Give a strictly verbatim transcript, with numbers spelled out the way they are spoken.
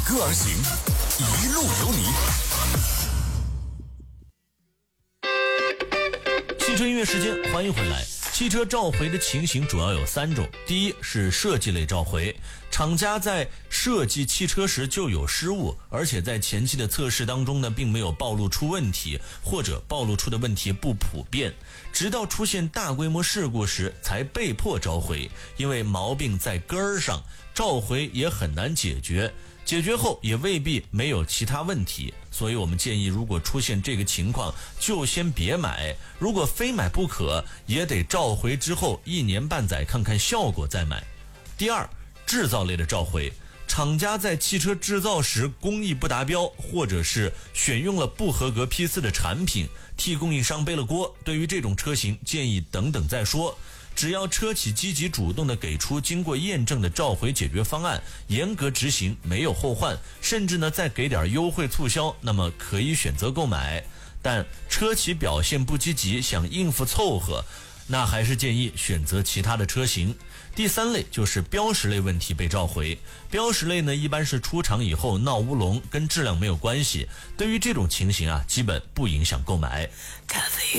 歌而行，一路有你。 汽车音乐时间，欢迎回来。汽车召回的情形主要有三种。第一是设计类召回，厂家在设计汽车时就有失误，而且在前期的测试当中呢，并没有暴露出问题，或者暴露出的问题不普遍，直到出现大规模事故时才被迫召回，因为毛病在根儿上，召回也很难解决。解决后也未必没有其他问题，所以我们建议如果出现这个情况就先别买，如果非买不可也得召回之后一年半载看看效果再买。第二，制造类的召回，厂家在汽车制造时工艺不达标，或者是选用了不合格批次的产品，替供应商背了锅，对于这种车型建议等等再说。只要车企积极主动地给出经过验证的召回解决方案，严格执行，没有后患，甚至呢再给点优惠促销，那么可以选择购买。但车企表现不积极，想应付凑合，那还是建议选择其他的车型。第三类就是标识类问题被召回，标识类呢一般是出厂以后闹乌龙，跟质量没有关系，对于这种情形啊，基本不影响购买。咖啡